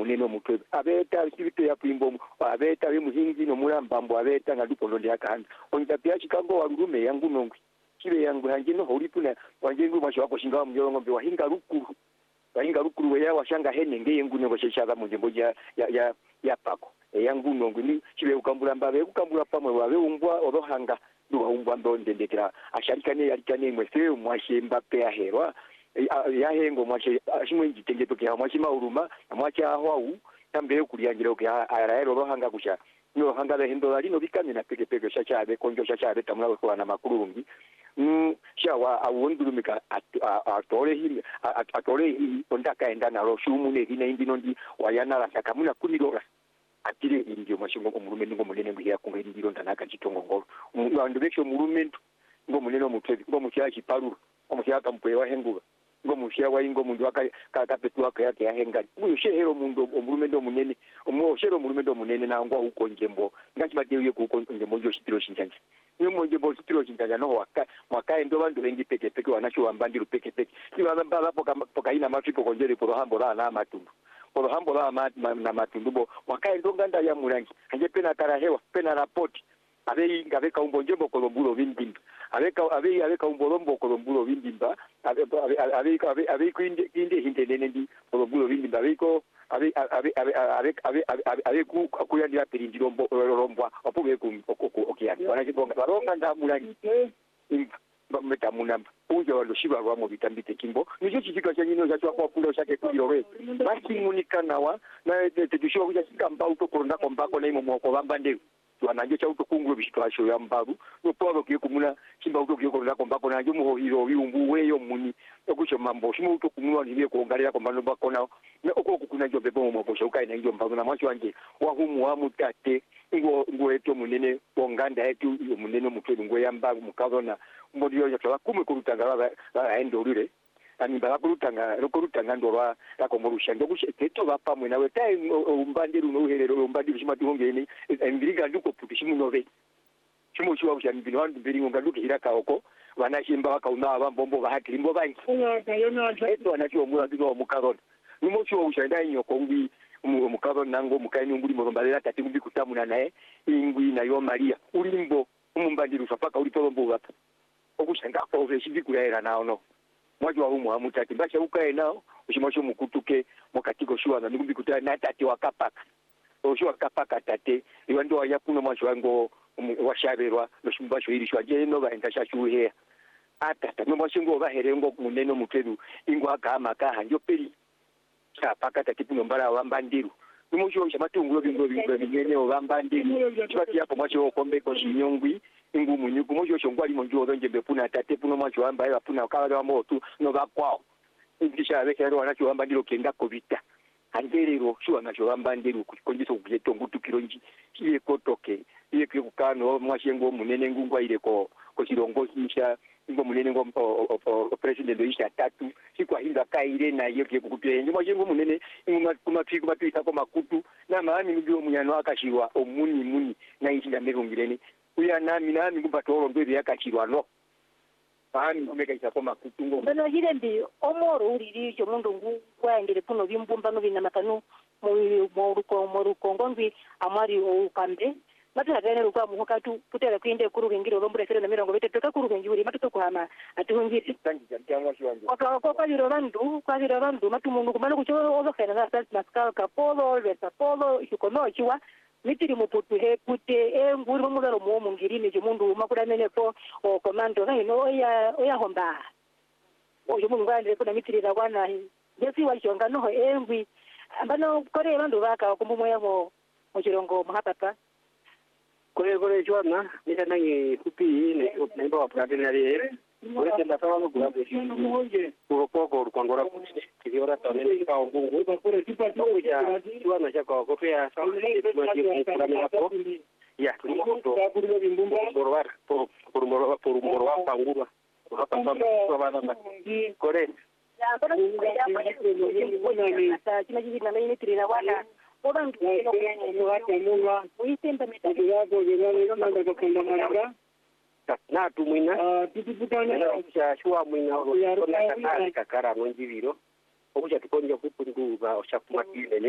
muneno mutwe abeta sibito ya pimbo abeta we muhingi no mulambambo abeta ngaduko ndo yakanda onja pya chikambo walume yangu nongwe kibe yangu hanjino holipuna wanjengu masho wako shinga mjolongo wahinga rukuru we ya washanga hene ngeye ngune bosheshaga mu njembo ya pako yangu nongwe ni kibe ukambula mbabe ukambula pamwe wabe umbwa orohanga duwa umbwa ndondendekera asharikane yarikane mwese mwashemba pe aherwa yahengo mwache ashimwe ngitengeto kya mwashima uruma mwacha aho tambe kuliangira kya araero rohanga kusha no hanga behendo alino bikamina peke shachabe konjo shachabe tamula kwa na makurungi shawa awundulumika atore ondaka enda na roshumu ne hina indino ndi wayana la sakamuna kunilora atire indio mashingo ko murume ngo munene ngiya kunga indiro ndanaka chitongo ngoro wandu besho murume ngo munene mutwe ngo mushaji paruru omushaka mpwe henguga ngo mushya wa ingo mundu akapetu yake yahenga ushehero mundu omurume ndo munene omushero murume ndo munene na ngwa uko njembo ngati badewe ku uko njembo njo shitiro shinjanje niyo njembo shitiro shinjanje no waka ndo bandu bengi peke wanacho wambandi peke niba baba poka ina mafiko konjere porohambo la na matundu porohambo la na matundu bo waka ndo nganda ya murangi anje pena karahewa pena rapoti abe ngabeka umbonjembo kolombulo vindimba abeka umbolombo kolombulo vindimba abe kinde hintenene ndi kolombulo vindimba abeko abe kuyandira perindiro rombwa opube ku okiyani wanachibonga baronga ndamulangi metamuna unje walo shiba rwa mo bitambite kimbo nijo chikika chanyino cha kwa kulo chake kulirowe basi munikanawa na tetisho kuja sikamba utokorona kombako na imo mwoko bambande wananje cha utokungu bishitwasho ya mbaru no polo kikumuna chimba utokiyokorona kombako na njumu hiro biumbu weyo muni okucho mambo shimu utokumuna nibiye kuongalera kombano bakona na okoko kuna njo bebo mo bosho kai na njo mbaru na mwacho wanje wahumu wa mutate ngo eto munene bonganda etu munene mutwe ngo yamba mukazona mbodiyo ya twa kumwe kurutanga aendo lure ani bala kurutanga ndorwa akomorusha ndokusheteto bapa mwe nawe tai umbandiru no uherero umbandiru shimatungeni engiriga nduko putishimu nove chimo chiwa ushambino wandu mbiri ngongaduke hiraka oko vanashimba wakauna abambombo bahakirimbo banki eto anacho omura ndiko mukazona numo chiwa ushanda inyoko ngwi mukazona nango mukaini nguri morombalera tati ngumbi kutamuna naye ingwi nayo Maria ulimbo umbandiru sapaka uli tolombo bapa okushanga ko veshivi kulaera nao no mwaji wa humu hamutati basha ukae nao ushimosho mukutuke mokatiko shuwa na ngumbi kutana na tati wakapaka oshuwa kapaka tate iwando wayapuno mwaji wango washaberwa noshumbasho iri shwa je no baenda shashuhe atata no mwashingo baherengo muneno mutwedu ingo akama kaha njo peri chapaka tati puno mbara wambandiru numusho shamatungulo bingo binene wambandiru chwati hapo mwacho okombe ko shinyongwi ingu munyuku mojo shongwali monjo odonje bepuna tate puno mwacho amba ela puna kala wa motu no bakwao indisha abekero wanacho wambandiro kenda kobita angerero shuwa nacho wambandiro kukonjiso kujeto ngutu kironji kiye kotoke iye kukano mwashengo munene ngungwa ile ko chirongozi sha ngo munene ngo president isha tatu sikwa hinda kaire na iyo kye kukupye mwashengo munene kumapiki mapika ko makutu na maani ndio munyano akashiwa omuni na ishinda merungireni uya nami ngubatoro ndo yakachirwa no pani kumeka isakoma kutungo bano hire ndi omoro uriri cyo mundu ngwangire puno bimbumba no bina matanu mu ruko ngombi amari ukambe matara gane ruko muhokatu putera kwinde kurugengiro rombure sere na mirongo bete toka kurugengiri matuto kuhama atihungiri tangi cyangwa shiwangu kwa biro bandu matumungu kumana kucho ozokena na sas maskal kapolo resapolo ikono chiwa mitiri muputu he pute nguri mumularo mu ngirine je mundu makudanene ko o komando no oya homba oyo mungu ngande ko na mitiri la wana yesi wachonga no engwi ambano kore bandu baka kumbumo yabo muchirongo muhapapa kore chwana nitanangi kupi ne ndo apradinari Ore nda tawa no gura beshi muhoje uropoko rukongora kuti kiora tone ka ngungu bakore tipati ya tuana cha kwa kopea sauli tunaji kuramira hapo ya tulimundo borwar por pangurwa hapa kwa bana kore ya bora ya kinaji na mimi tirina wana obangu no watu munwa uitemba metaki yako jirani ndio ndio kwenda na tumwina tutuputana cha shwa mwina ona kakara nonjiviro okuja tukonja kupunguza oshakumatile